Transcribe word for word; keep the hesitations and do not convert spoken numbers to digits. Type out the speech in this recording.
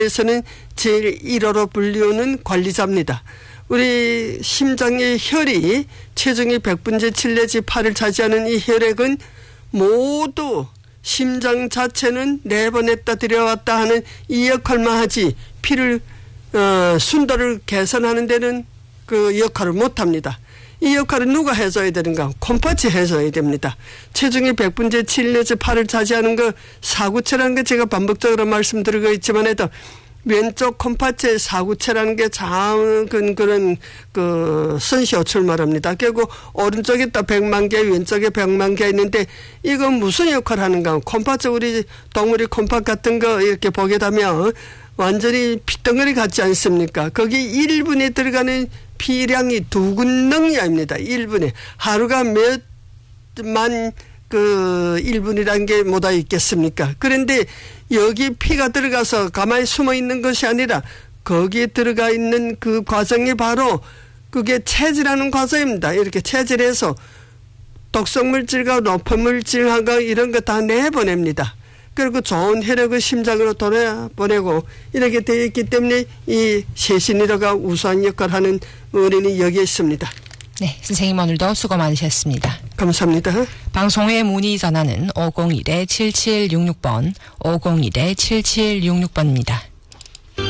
에서는 제일 일 호로 불리우는 관리자입니다. 우리 심장의 혈이 체중의 백분의 칠 내지 팔을 차지하는 이 혈액은 모두 심장 자체는 내보냈다 들여왔다 하는 이 역할만 하지 피를 어, 순도를 개선하는 데는 그 역할을 못합니다. 이 역할은 누가 해줘야 되는가? 콩팥이 해줘야 됩니다. 체중이 백분의 칠 내지 팔을 차지하는 그 사구체라는 게 제가 반복적으로 말씀드리고 있지만 해도 왼쪽 콩팥에 사구체라는 게 작은 그런 그 선시호출 말합니다. 결국 오른쪽에 또 백만 개, 왼쪽에 백만 개 있는데 이건 무슨 역할을 하는가? 콩팥에 우리 동물이 콩팥 같은 거 이렇게 보게 되면 완전히 피덩어리 같지 않습니까? 거기 일 분에 들어가는 피량이 두근능이입니다. 일 분에. 하루가 몇만 그 일 분이라는 게 뭐다 있겠습니까? 그런데 여기 피가 들어가서 가만히 숨어 있는 것이 아니라 거기에 들어가 있는 그 과정이 바로 그게 체질하는 과정입니다. 이렇게 체질해서 독성물질과 노폐물질하고 이런 거 다 내보냅니다. 그리고 좋은 혈액을 심장으로 돌아보내고 이렇게 되어 있기 때문에 이 세신이라가 우수한 역할을 하는 원인이 여기에 있습니다. 네, 선생님 오늘도 수고 많으셨습니다. 감사합니다. 방송의 문의 전화는 오공일 칠칠육육 번, 오공일 칠칠육육 번입니다.